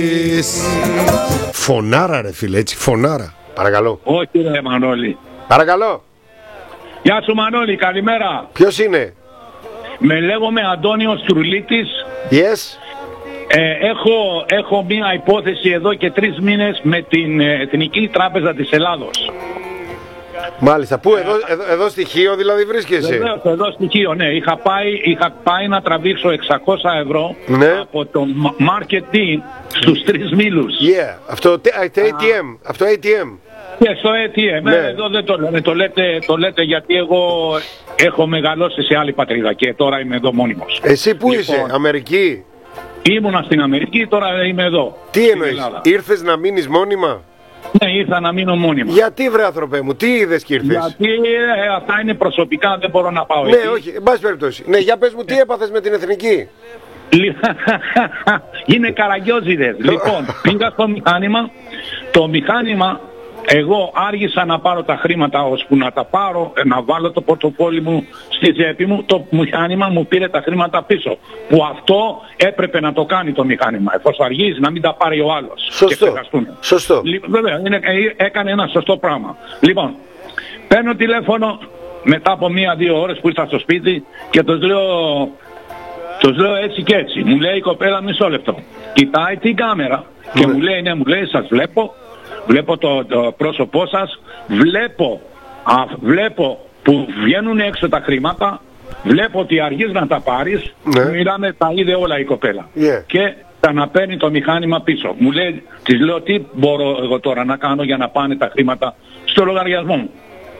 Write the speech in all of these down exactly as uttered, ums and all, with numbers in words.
Φωνάρα ρε φίλε, έτσι, φωνάρα. Παρακαλώ. Όχι ρε Μανώλη. Παρακαλώ. Γεια σου Μανώλη, καλημέρα. Ποιος είναι? Με λέγομαι Αντώνιος Τρουλίτης. Yes. Ε, έχω, έχω μία υπόθεση εδώ και τρεις μήνες με την Εθνική Τράπεζα της Ελλάδος. Μάλιστα. Πού, εδώ, εδώ, εδώ στοιχείο δηλαδή βρίσκεσαι? Εδώ, εδώ στοιχείο, ναι. Είχα πάει, είχα πάει να τραβήξω εξακόσια ευρώ, ναι, από το marketing στους τρεις μήλους. Yeah. Αυτό το έι τι εμ. Αυτό έι τι εμ. Και στο έι τι εμ. Ναι. Ε, εδώ δεν το λένε. Το λέτε, το λέτε γιατί εγώ έχω μεγαλώσει σε άλλη πατρίδα και τώρα είμαι εδώ μόνιμος. Εσύ πού λοιπόν, είσαι, Αμερική? Ήμουνα στην Αμερική, τώρα είμαι εδώ. Τι εννοείς, ήρθες να μείνεις μόνιμα? Ναι, ήρθα να μείνω μόνιμα. Γιατί βρε άνθρωπε μου, τι είδες και ήρθες? Γιατί ε, αυτά είναι προσωπικά, δεν μπορώ να πάω ναι, εκεί. όχι, εν πάση περιπτώσει. Ναι, για πες μου τι έπαθες με την Εθνική? Είναι καραγκιόζιδες. Λοιπόν, πήγα στο μηχάνημα. Το μηχάνημα, εγώ άργησα να πάρω τα χρήματα ώσπου να τα πάρω, να βάλω το πορτοφόλι μου στη τσέπη μου. Το μηχάνημα μου πήρε τα χρήματα πίσω. Που αυτό έπρεπε να το κάνει το μηχάνημα. Εφόσον αργείς να μην τα πάρει ο άλλος. Σωστό. Σωστό. Βέβαια, είναι, έκανε ένα σωστό πράγμα. Λοιπόν, παίρνω τηλέφωνο μετά από μία-δύο ώρες που ήρθα στο σπίτι και τους λέω, τους λέω έτσι και έτσι. Μου λέει η κοπέλα μισό λεπτό. Κοιτάει την κάμερα και ναι, μου λέει, ναι, μου λέει, σας βλέπω. Βλέπω το, το πρόσωπό σας, βλέπω, α, βλέπω που βγαίνουν έξω τα χρήματα, βλέπω ότι αργείς να τα πάρεις, ναι, μιλάμε, τα είδε όλα η κοπέλα. Yeah. Και τα να παίρνει το μηχάνημα πίσω. Μου λέει, της λέω τι μπορώ εγώ τώρα να κάνω για να πάνε τα χρήματα στο λογαριασμό μου.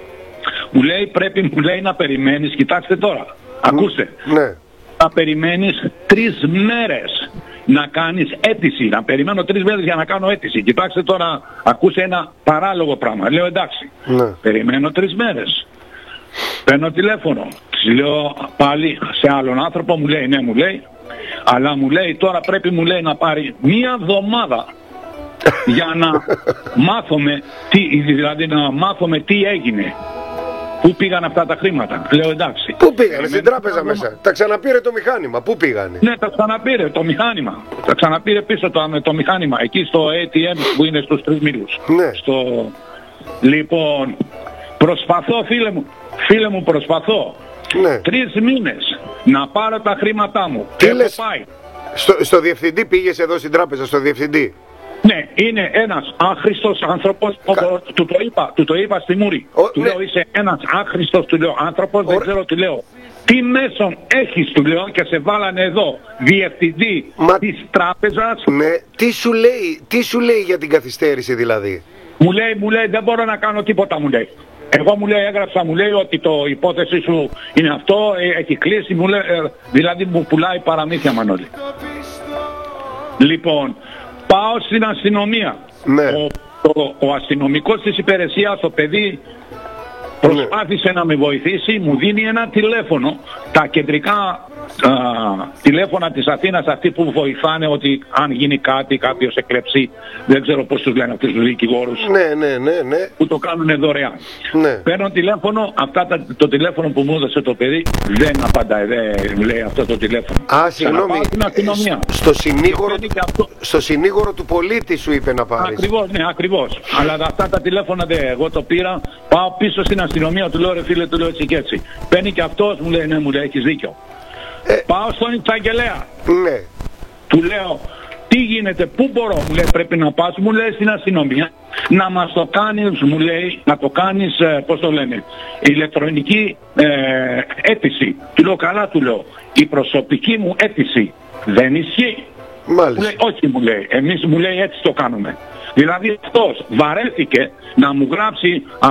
Μου λέει πρέπει, μου λέει να περιμένεις, κοιτάξτε τώρα, ακούστε, ναι, να περιμένεις τρεις μέρες να κάνεις αίτηση, να περιμένω τρεις μέρες για να κάνω αίτηση. Κοιτάξτε τώρα, ακούσε ένα παράλογο πράγμα. Λέω εντάξει, ναι, περιμένω τρεις μέρες. Παίρνω τηλέφωνο, της λέω πάλι σε άλλον άνθρωπο, μου λέει ναι, μου λέει, αλλά μου λέει τώρα πρέπει, μου λέει, να πάρει μία εβδομάδα για να μάθουμε τι, δηλαδή να μάθουμε τι έγινε. Πού πήγαν αυτά τα χρήματα? Λέω εντάξει. Πού πήγανε, στην τράπεζα μέσα? Τα ξαναπήρε το μηχάνημα, πού πήγανε? Ναι, τα ξαναπήρε το μηχάνημα. Τα ξαναπήρε πίσω το, το μηχάνημα, εκεί στο έι τι εμ που είναι στους τρεις μήλους. Ναι. Στο... Λοιπόν, προσπαθώ φίλε μου, φίλε μου προσπαθώ. Ναι. Τρεις μήνες να πάρω τα χρήματά μου. Τι λες? Πάει. Στο, στο διευθυντή πήγες εδώ στην τράπεζα, στο διευθυντή? Ναι, είναι ένας άχρηστος άνθρωπος, Κα... του, το είπα, του το είπα στη Μούρη. Ο, του ναι, λέω είσαι ένας άχρηστος, του λέω άνθρωπος, ο... δεν ξέρω τι λέω. Τι μέσον έχεις, του λέω, και σε βάλανε εδώ διευθυντή Μα... της τράπεζας. Ναι, τι σου λέει, τι σου λέει για την καθυστέρηση δηλαδή? Μου λέει, μου λέει δεν μπορώ να κάνω τίποτα, μου λέει. Εγώ μου λέει έγραψα, μου λέει ότι το υπόθεση σου είναι αυτό, έχει κλείσει, μου λέει, ε, δηλαδή μου πουλάει παραμύθια Μανώλη. Λοιπόν, πάω στην αστυνομία. Ναι. Ο, ο, ο αστυνομικός της υπηρεσίας, το παιδί, προσπάθησε ναι, να με βοηθήσει, μου δίνει ένα τηλέφωνο, τα κεντρικά α, τηλέφωνα της Αθήνας, αυτοί που βοηθάνε ότι αν γίνει κάτι, κάποιος εκλεψεί, δεν ξέρω πώς τους λένε αυτούς τους δικηγόρους, ναι, ναι, ναι, ναι, που το κάνουν δωρεάν. Ναι. Παίρνω τηλέφωνο, αυτά τα, το τηλέφωνο που μου έδωσε το παιδί δεν απαντάει, δεν μου λέει αυτό το τηλέφωνο. Α, συγγνώμη, στο συνήγορο, στο συνήγορο του πολίτη σου είπε να πάρεις. Ακριβώς, ναι, ακριβώς. Αλλά αυτά τα τηλέφωνα δεν, εγώ το πήρα, πάω πίσω στην αστυνομία, του λέω ρε φίλε, του λέω έτσι και έτσι. Παίρνει και αυτός, μου λέει ναι, μου λέει έχεις δίκιο. Ε, πάω στον εισαγγελέα. Ναι. Του λέω τι γίνεται, πού μπορώ, μου λέει πρέπει να πας, μου λέει στην αστυνομία να μας το κάνεις, μου λέει να το κάνεις, ε, πώς το λένε, ηλεκτρονική ε, αίτηση. Του λέω καλά, του λέω, η προσωπική μου αίτηση δεν ισχύει? Μάλιστα. Μου λέει όχι, μου λέει, εμείς, μου λέει, έτσι το κάνουμε. Δηλαδή αυτός βαρέθηκε να μου γράψει